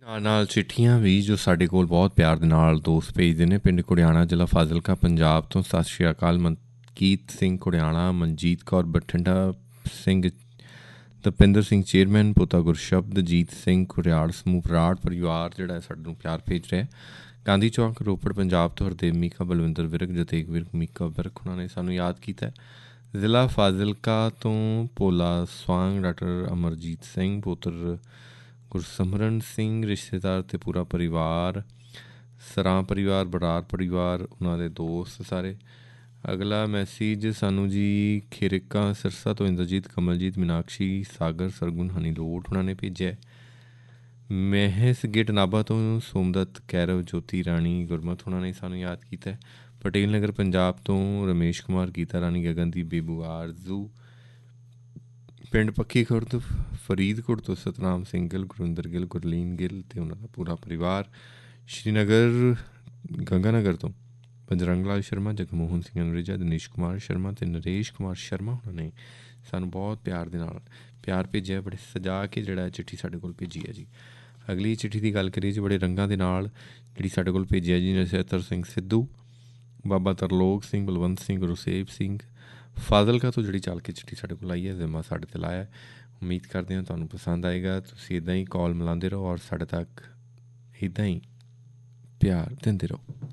ਨਾਲ ਚਿੱਠੀਆਂ ਵੀ ਜੋ ਸਾਡੇ ਕੋਲ ਬਹੁਤ ਪਿਆਰ ਦੇ ਨਾਲ ਦੋਸਤ ਭੇਜਦੇ ਨੇ। ਪਿੰਡ ਘੁੜਿਆਣਾ, ਜ਼ਿਲ੍ਹਾ ਫਾਜ਼ਿਲਕਾ, ਪੰਜਾਬ ਤੋਂ। ਸਤਿ ਸ਼੍ਰੀ ਅਕਾਲ। ਮਨਕੀਤ ਸਿੰਘ ਘੁੜਿਆਣਾ, ਮਨਜੀਤ ਕੌਰ ਬਠਿੰਡਾ ਸਿੰਘ, ਤਪਿੰਦਰ ਸਿੰਘ ਚੇਅਰਮੈਨ, ਪੁੱਤਾ ਗੁਰਸ਼ਬਦ ਜੀਤ ਸਿੰਘ ਘੁਰਿਆੜ, ਸਮੂਹ ਬਰਾੜ ਪਰਿਵਾਰ ਜਿਹੜਾ ਸਾਡੇ ਨੂੰ ਪਿਆਰ ਭੇਜ ਰਿਹਾ। ਗਾਂਧੀ ਚੌਂਕ, ਰੋਪੜ, ਪੰਜਾਬ ਤੋਂ ਹਰਦੇਵ ਮੀਕਾ, ਬਲਵਿੰਦਰ ਵਿਰਕ, ਜਤੇਕ ਵਿਰਕ, ਮੀਕਾ ਵਿਰਕ ਉਹਨਾਂ ਨੇ ਸਾਨੂੰ ਯਾਦ ਕੀਤਾ। ਜ਼ਿਲ੍ਹਾ ਫਾਜ਼ਿਲਕਾ ਤੋਂ ਭੋਲਾ ਸਵਾਂਗ, ਡਾਕਟਰ ਅਮਰਜੀਤ ਸਿੰਘ, ਪੁੱਤਰ ਗੁਰਸਿਮਰਨ ਸਿੰਘ, ਰਿਸ਼ਤੇਦਾਰ ਅਤੇ ਪੂਰਾ ਪਰਿਵਾਰ, ਸਰਾਂ ਪਰਿਵਾਰ, ਬਰਾੜ ਪਰਿਵਾਰ, ਉਹਨਾਂ ਦੇ ਦੋਸਤ ਸਾਰੇ। ਅਗਲਾ ਮੈਸੇਜ ਸਾਨੂੰ ਜੀ ਖੇਰਿਕਾ ਸਿਰਸਾ ਤੋਂ ਇੰਦਰਜੀਤ, ਕਮਲਜੀਤ, ਮੀਨਾਕਸ਼ੀ, ਸਾਗਰ, ਸਰਗੁਣ, ਹਨੀਲੋਟ ਉਹਨਾਂ ਨੇ ਭੇਜਿਆ। ਮਹਿਸ ਗੇਟ ਨਾਭਾ ਤੋਂ ਸੋਮਦੱਤ, ਕੈਰਵ, ਜੋਤੀ ਰਾਣੀ, ਗੁਰਮਤ ਉਹਨਾਂ ਨੇ ਸਾਨੂੰ ਯਾਦ ਕੀਤਾ। ਪਟੇਲ ਨਗਰ ਪੰਜਾਬ ਤੋਂ ਰਮੇਸ਼ ਕੁਮਾਰ, ਗੀਤਾ ਰਾਣੀ, ਗਗਨਦੀਪ, ਬੇਬੂ, ਆਰਜ਼ੂ, ਪਿੰਡ ਪੱਖੀ ਖੁਰਦ, ਫਰੀਦਕੋਟ ਤੋਂ ਸਤਨਾਮ ਸਿੰਘ ਗਿੱਲ, ਗੁਰਵਿੰਦਰ ਗਿੱਲ, ਗੁਰਲੀਨ ਗਿੱਲ ਅਤੇ ਉਹਨਾਂ ਦਾ ਪੂਰਾ ਪਰਿਵਾਰ। ਸ਼੍ਰੀਨਗਰ ਗੰਗਾਨਗਰ ਤੋਂ ਬਜਰੰਗ ਲਾਲ ਸ਼ਰਮਾ, ਜਗਮੋਹਨ ਸਿੰਘ ਅਨਰੇਜਾ, ਦਿਨੇਸ਼ ਕੁਮਾਰ ਸ਼ਰਮਾ ਅਤੇ ਨਰੇਸ਼ ਕੁਮਾਰ ਸ਼ਰਮਾ ਉਹਨਾਂ ਨੇ ਸਾਨੂੰ ਬਹੁਤ ਪਿਆਰ ਦੇ ਨਾਲ ਪਿਆਰ ਭੇਜਿਆ, ਬੜੇ ਸਜਾ ਕੇ ਜਿਹੜਾ ਚਿੱਠੀ ਸਾਡੇ ਕੋਲ ਭੇਜੀ ਹੈ ਜੀ। ਅਗਲੀ ਚਿੱਠੀ ਦੀ ਗੱਲ ਕਰੀਏ ਜੀ, ਬੜੇ ਰੰਗਾਂ ਦੇ ਨਾਲ ਜਿਹੜੀ ਸਾਡੇ ਕੋਲ ਭੇਜੀ ਹੈ ਜੀ, ਨਛੱਤਰ ਸਿੰਘ ਸਿੱਧੂ, ਬਾਬਾ ਤਰਲੋਕ ਸਿੰਘ, ਬਲਵੰਤ ਸਿੰਘ, ਗੁਰਸੇਵ ਸਿੰਘ, ਫਾਜ਼ਿਲਕਾ ਤੋਂ ਜਿਹੜੀ ਚੱਲ ਕੇ ਚਿੱਠੀ ਸਾਡੇ ਕੋਲ ਆਈ ਹੈ। ਜ਼ਿੰਮਾ ਸਾਡੇ 'ਤੇ ਲਾਇਆ। ਉਮੀਦ ਕਰਦੇ ਹਾਂ ਤੁਹਾਨੂੰ ਪਸੰਦ ਆਏਗਾ। ਤੁਸੀਂ ਇੱਦਾਂ ਹੀ ਕਾਲ ਮਿਲਾਉਂਦੇ ਰਹੋ ਔਰ ਸਾਡੇ ਤੱਕ ਇੱਦਾਂ ਹੀ ਪਿਆਰ ਦਿੰਦੇ ਰਹੋ।